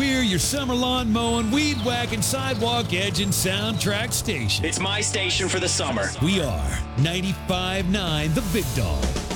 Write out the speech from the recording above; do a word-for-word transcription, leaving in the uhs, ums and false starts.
We're your summer lawn mowing, weed whacking, sidewalk edging soundtrack station. It's my station for the summer. We are ninety-five point nine The Big Dog.